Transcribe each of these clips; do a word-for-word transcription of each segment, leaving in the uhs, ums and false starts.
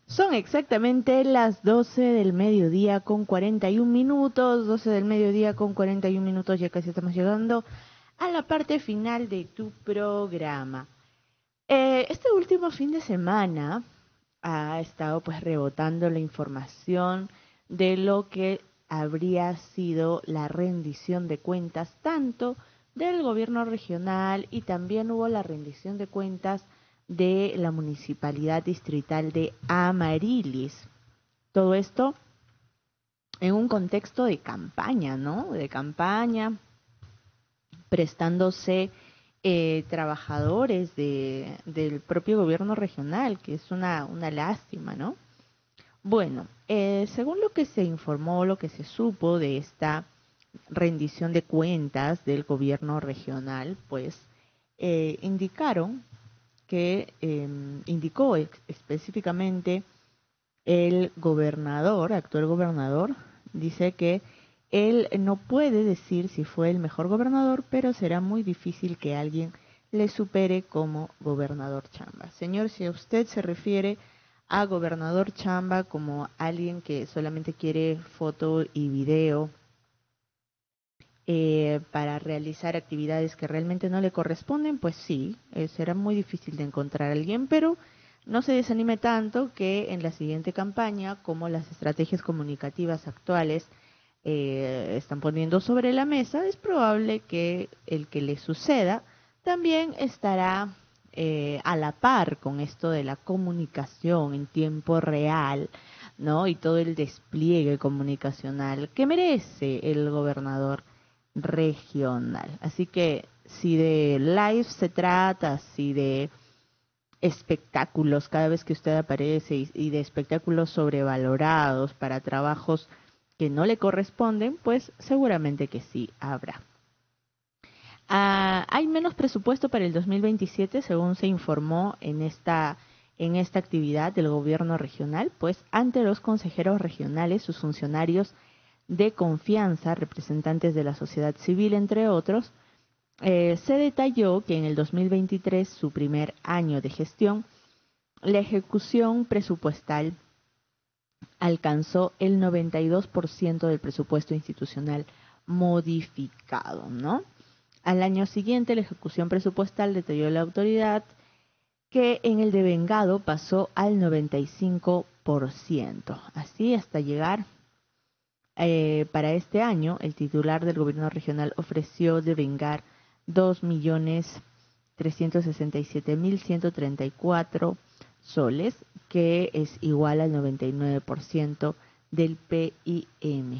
Son exactamente las doce del mediodía con cuarenta y un minutos, doce del mediodía con cuarenta y un minutos, ya casi estamos llegando a la parte final de tu programa. Eh, este último fin de semana ha estado pues rebotando la información de lo que habría sido la rendición de cuentas tanto del gobierno regional y también hubo la rendición de cuentas de la municipalidad distrital de Amarilis. Todo esto en un contexto de campaña, ¿no? De campaña, prestándose eh, trabajadores de, del propio gobierno regional, que es una, una lástima, ¿no? Bueno, eh, según lo que se informó, lo que se supo de esta rendición de cuentas del gobierno regional, pues eh, indicaron que eh, indicó ex- específicamente el gobernador, actual gobernador, dice que él no puede decir si fue el mejor gobernador, pero será muy difícil que alguien le supere como gobernador Chamba. Señor, si a usted se refiere a gobernador Chamba como alguien que solamente quiere foto y video eh, para realizar actividades que realmente no le corresponden, pues sí, eh, será muy difícil de encontrar a alguien, pero no se desanime tanto que en la siguiente campaña, como las estrategias comunicativas actuales eh, están poniendo sobre la mesa, es probable que el que le suceda también estará eh, a la par con esto de la comunicación en tiempo real, ¿no? Y todo el despliegue comunicacional que merece el gobernador regional. Así que si de live se trata, si de espectáculos cada vez que usted aparece y, y de espectáculos sobrevalorados para trabajos que no le corresponden, pues seguramente que sí habrá. Ah, hay menos presupuesto para el dos mil veintisiete, según se informó en esta, en esta actividad del gobierno regional, pues ante los consejeros regionales, sus funcionarios de confianza, representantes de la sociedad civil, entre otros, eh, se detalló que en el dos mil veintitrés, su primer año de gestión, la ejecución presupuestal alcanzó el noventa y dos por ciento del presupuesto institucional modificado, ¿no? Al año siguiente, la ejecución presupuestal, detalló la autoridad, que en el devengado pasó al noventa y cinco por ciento, así hasta llegar eh, para este año. El titular del gobierno regional ofreció devengar dos millones trescientos sesenta y siete mil ciento treinta y cuatro soles, que es igual al noventa y nueve por ciento del P I M.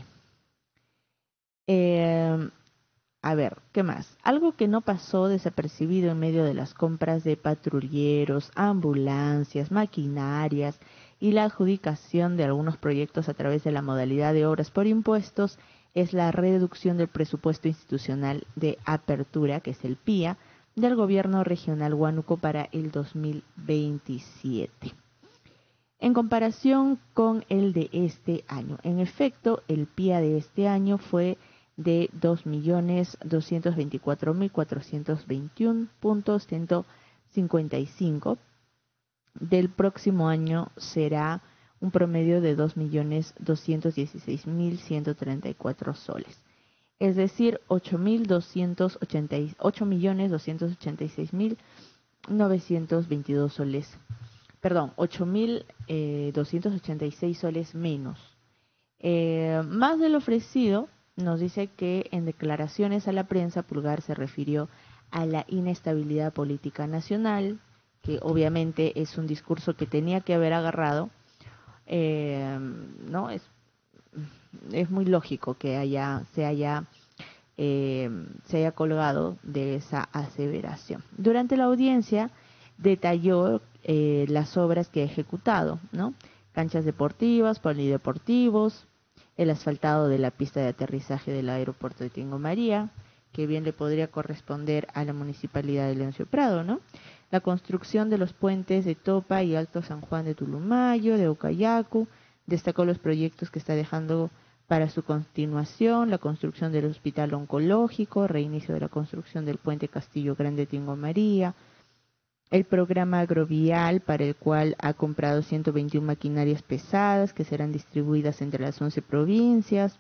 Eh, a ver, ¿qué más? Algo que no pasó desapercibido en medio de las compras de patrulleros, ambulancias, maquinarias y la adjudicación de algunos proyectos a través de la modalidad de obras por impuestos es la reducción del presupuesto institucional de apertura, que es el P I A, del gobierno regional Huánuco para el dos mil veintisiete. En comparación con el de este año. En efecto, el P I A de este año fue de dos millones doscientos veinticuatro mil cuatrocientos veintiuno punto ciento cincuenta y cinco. Del próximo año será un promedio de dos millones doscientos dieciséis mil ciento treinta y cuatro soles. Es decir, ocho millones doscientos ochenta y seis mil novecientos veintidós soles. Perdón, ocho mil doscientos ochenta y seis soles menos. Eh, más de lo ofrecido, nos dice que en declaraciones a la prensa, Pulgar se refirió a la inestabilidad política nacional, que obviamente es un discurso que tenía que haber agarrado, eh, ¿no? Es, es muy lógico que haya, se haya eh, se haya colgado de esa aseveración. Durante la audiencia detalló eh, las obras que ha ejecutado, ¿no? Canchas deportivas, polideportivos, el asfaltado de la pista de aterrizaje del aeropuerto de Tingo María, que bien le podría corresponder a la municipalidad de Leoncio Prado, ¿no? La construcción de los puentes de Topa y Alto San Juan de Tulumayo, de Ucayacu, destacó los proyectos que está dejando para su continuación, la construcción del hospital oncológico, reinicio de la construcción del puente Castillo Grande Tingo María, el programa agrovial para el cual ha comprado ciento veintiuna maquinarias pesadas que serán distribuidas entre las once provincias,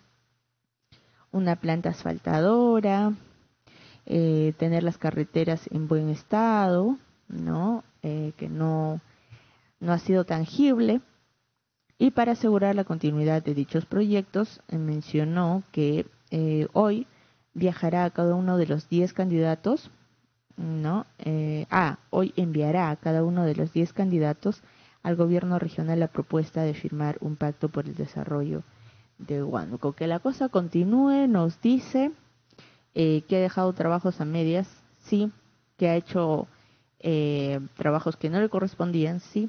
una planta asfaltadora, eh, tener las carreteras en buen estado, ¿no? Eh, que no, no ha sido tangible. Y para asegurar la continuidad de dichos proyectos, eh, mencionó que eh, hoy viajará a cada uno de los diez candidatos, ¿no? Eh, ah, hoy enviará a cada uno de los diez candidatos al gobierno regional la propuesta de firmar un pacto por el desarrollo de Huánuco. Que la cosa continúe, nos dice eh, que ha dejado trabajos a medias, sí, que ha hecho eh, trabajos que no le correspondían, sí,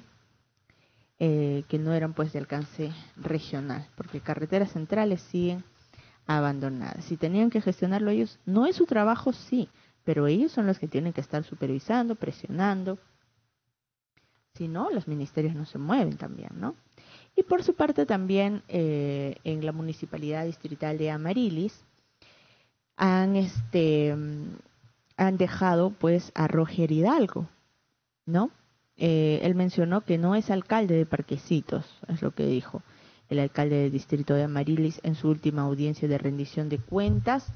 eh, que no eran pues de alcance regional, porque carreteras centrales siguen abandonadas. Si tenían que gestionarlo ellos, no es su trabajo, sí, pero ellos son los que tienen que estar supervisando, presionando. Si no, los ministerios no se mueven también, ¿no? Y por su parte también eh, en la Municipalidad Distrital de Amarilis han, este, han dejado pues a Roger Hidalgo, ¿no? Eh, él mencionó que no es alcalde de Parquecitos, es lo que dijo el alcalde del distrito de Amarilis en su última audiencia de rendición de cuentas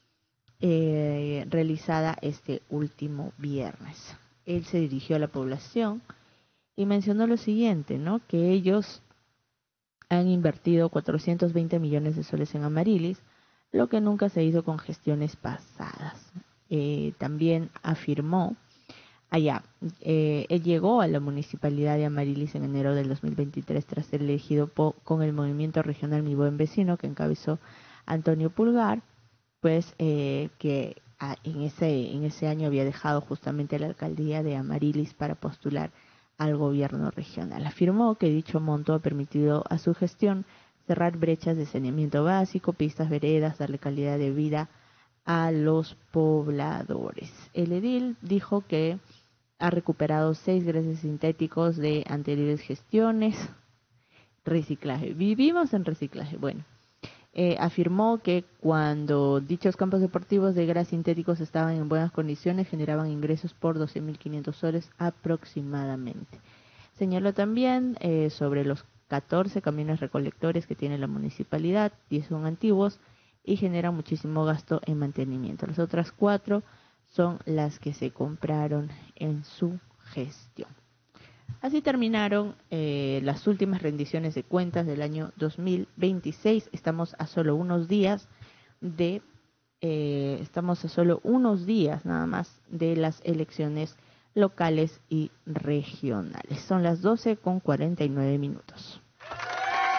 eh, realizada este último viernes. Él se dirigió a la población y mencionó lo siguiente, ¿no? Que ellos han invertido cuatrocientos veinte millones de soles en Amarilis, lo que nunca se hizo con gestiones pasadas. Eh, también afirmó allá, eh, él llegó a la municipalidad de Amarilis en enero del dos mil veintitrés tras ser elegido po con el movimiento regional Mi Buen Vecino que encabezó Antonio Pulgar, pues eh, que a, en, ese, en ese año había dejado justamente la alcaldía de Amarilis para postular al gobierno regional. Afirmó que dicho monto ha permitido a su gestión cerrar brechas de saneamiento básico, pistas, veredas, darle calidad de vida a los pobladores. El edil dijo que ha recuperado seis gases sintéticos de anteriores gestiones. Reciclaje. Vivimos en reciclaje. Bueno, eh, afirmó que cuando dichos campos deportivos de gras sintéticos estaban en buenas condiciones, generaban ingresos por doce mil quinientos soles aproximadamente. Señaló también eh, sobre los catorce camiones recolectores que tiene la municipalidad, diez son antiguos y generan muchísimo gasto en mantenimiento. Las otras cuatro son las que se compraron en su gestión. Así terminaron eh, las últimas rendiciones de cuentas del año dos mil veintiséis. Estamos a solo unos días de, eh, estamos a solo unos días nada más de las elecciones locales y regionales. Son las doce con cuarenta y nueve minutos.